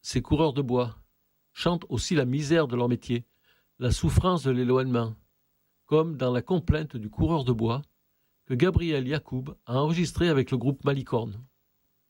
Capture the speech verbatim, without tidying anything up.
ces coureurs de bois chantent aussi la misère de leur métier, la souffrance de l'éloignement, comme dans la complainte du coureur de bois que Gabriel Yacoub a enregistré avec le groupe Malicorne.